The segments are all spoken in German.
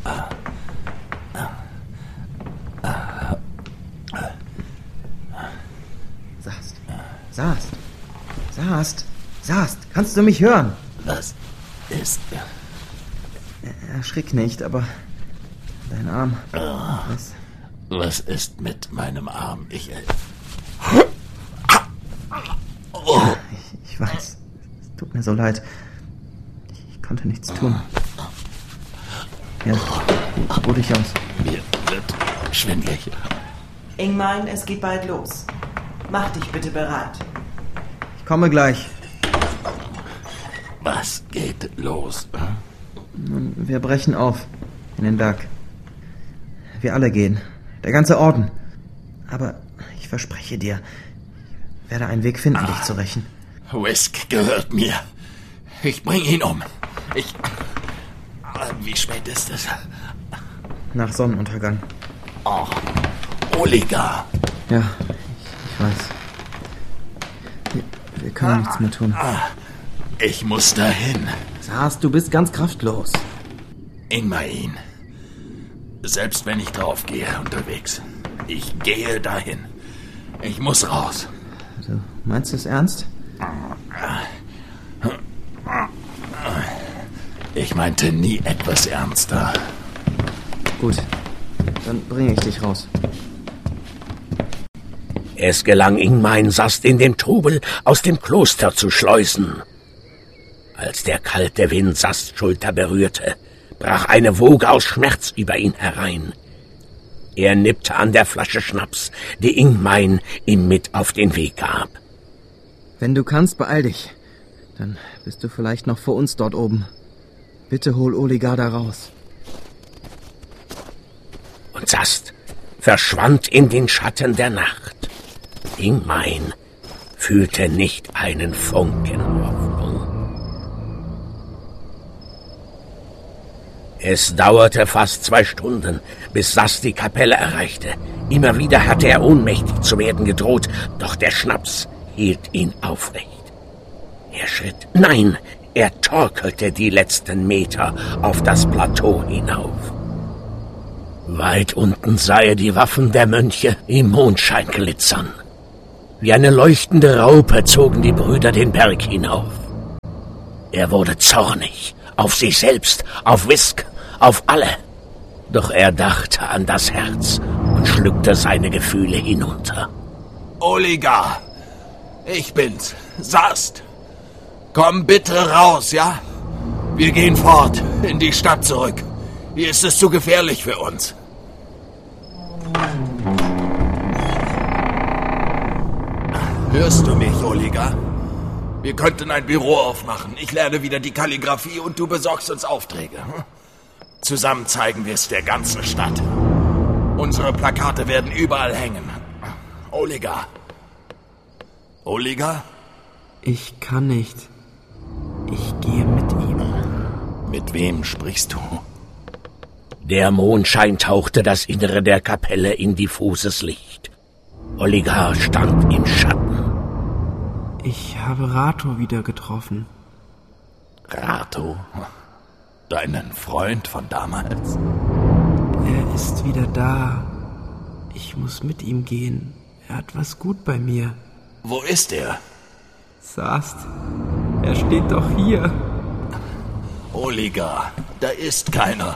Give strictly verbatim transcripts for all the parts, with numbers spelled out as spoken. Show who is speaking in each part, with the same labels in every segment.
Speaker 1: Sast, Sast, Sast, Sast, kannst du mich hören?
Speaker 2: Was ist?
Speaker 1: Erschrick nicht, aber dein Arm.
Speaker 2: Oh.
Speaker 1: Was?
Speaker 2: Was ist mit meinem Arm? Ich... Äh...
Speaker 1: Oh. Ja, ich, ich weiß. Es tut mir so leid. Ich konnte nichts tun. Ja, ruh dich aus.
Speaker 2: Mir wird schwindelig.
Speaker 3: Ingmar, es geht bald los. Mach dich bitte bereit.
Speaker 1: Ich komme gleich.
Speaker 2: Was geht los?
Speaker 1: Nun, wir brechen auf in den Berg. Wir alle gehen. Der ganze Orden. Aber ich verspreche dir, ich werde einen Weg finden, ah, dich zu rächen.
Speaker 2: Whisk gehört mir. Ich bringe ihn um. Ich... Wie spät ist es?
Speaker 1: Nach Sonnenuntergang.
Speaker 2: Oh, Oligar.
Speaker 1: Ja, ich, ich weiß. Wir, wir können ah, nichts mehr tun.
Speaker 2: Ah, ich muss dahin.
Speaker 1: Sast, du bist ganz kraftlos.
Speaker 2: Ingmar, selbst wenn ich draufgehe unterwegs, ich gehe dahin. Ich muss raus.
Speaker 1: Du meinst es ernst?
Speaker 2: Ich meinte nie etwas ernster.
Speaker 1: Gut, dann bringe ich dich raus.
Speaker 4: Es gelang Ingmar Sast in dem Trubel aus dem Kloster zu schleusen. Als der kalte Wind Sasts Schulter berührte, brach eine Woge aus Schmerz über ihn herein. Er nippte an der Flasche Schnaps, die Ingmar ihm mit auf den Weg gab.
Speaker 1: Wenn du kannst, beeil dich. Dann bist du vielleicht noch vor uns dort oben. Bitte hol Oligar da raus.
Speaker 4: Und Sast verschwand in den Schatten der Nacht. Ingmar fühlte nicht einen Funken Hoffnung. Es dauerte fast zwei Stunden, bis Sast die Kapelle erreichte. Immer wieder hatte er ohnmächtig zu werden gedroht, doch der Schnaps hielt ihn aufrecht. Er schritt, nein, er torkelte die letzten Meter auf das Plateau hinauf. Weit unten sah er die Waffen der Mönche im Mondschein glitzern. Wie eine leuchtende Raupe zogen die Brüder den Berg hinauf. Er wurde zornig, auf sich selbst, auf Whisk, auf alle. Doch er dachte an das Herz und schluckte seine Gefühle hinunter.
Speaker 2: Oligar, ich bin's, Sast. Komm bitte raus, ja? Wir gehen fort, in die Stadt zurück. Hier ist es zu gefährlich für uns. Hörst du mich, Oligar? Wir könnten ein Büro aufmachen. Ich lerne wieder die Kalligraphie und du besorgst uns Aufträge. Zusammen zeigen wir es der ganzen Stadt. Unsere Plakate werden überall hängen. Oligar. Oligar?
Speaker 1: Ich kann nicht. Ich gehe mit ihm.
Speaker 2: Mit wem sprichst du?
Speaker 4: Der Mondschein tauchte das Innere der Kapelle in diffuses Licht. Oligar stand im Schatten.
Speaker 1: Ich habe Rato wieder getroffen.
Speaker 2: Rato? Deinen Freund von damals?
Speaker 1: Er ist wieder da. Ich muss mit ihm gehen. Er hat was gut bei mir.
Speaker 2: Wo ist er?
Speaker 1: Sast, er steht doch hier.
Speaker 2: Oligar, da ist keiner.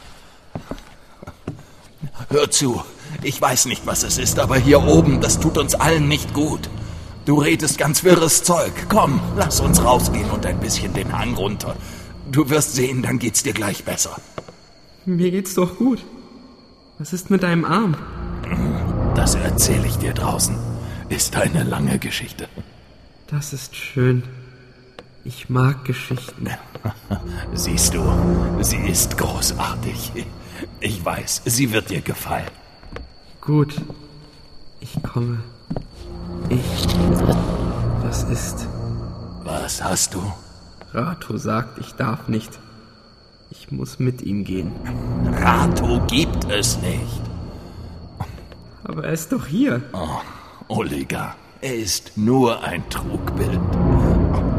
Speaker 2: Hör zu, ich weiß nicht, was es ist, aber hier oben, das tut uns allen nicht gut. Du redest ganz wirres Zeug. Komm, lass uns rausgehen und ein bisschen den Hang runter. Du wirst sehen, dann geht's dir gleich besser.
Speaker 1: Mir geht's doch gut. Was ist mit deinem Arm?
Speaker 2: Das erzähle ich dir draußen. Ist eine lange Geschichte.
Speaker 1: Das ist schön. Ich mag Geschichten.
Speaker 2: Siehst du, sie ist großartig. Ich weiß, sie wird dir gefallen.
Speaker 1: Gut, ich komme. Ich... Was ist?
Speaker 2: Was hast du?
Speaker 1: Rato sagt, ich darf nicht. Ich muss mit ihm gehen.
Speaker 2: Rato gibt es nicht.
Speaker 1: Aber er ist doch hier.
Speaker 2: Oh, Oligar, er ist nur ein Trugbild.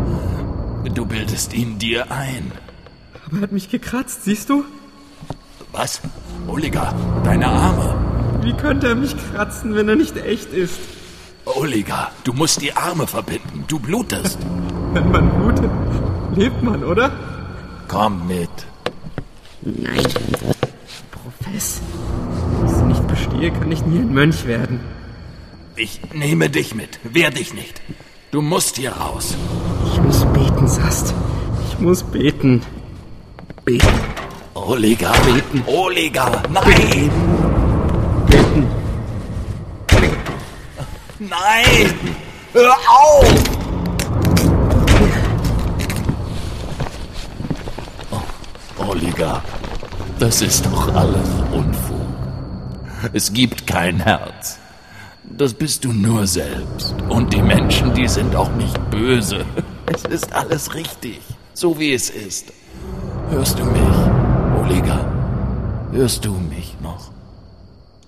Speaker 2: Du bildest ihn dir ein.
Speaker 1: Aber er hat mich gekratzt, siehst du?
Speaker 2: Was? Oliger, deine Arme.
Speaker 5: Wie könnte er mich kratzen, wenn er nicht echt ist?
Speaker 2: Oliger, du musst die Arme verbinden. Du blutest.
Speaker 5: Wenn man blutet, lebt man, oder?
Speaker 2: Komm mit.
Speaker 5: Nein. Profess. Wenn ich sie nicht bestehe, kann ich nie ein Mönch werden.
Speaker 2: Ich nehme dich mit. Wehr dich nicht. Du musst hier raus.
Speaker 5: Ich muss beten, Sast. Ich muss beten. Beten.
Speaker 2: Oliger. Beten. Oliger. Nein.
Speaker 5: Beten.
Speaker 2: Nein. Hör auf. Oh, Oliger. Das ist doch alles Unfug. Es gibt kein Herz. Das bist du nur selbst. Und die Menschen, die sind auch nicht böse. Es ist alles richtig, so wie es ist. Hörst du mich, Oliger? Hörst du mich noch?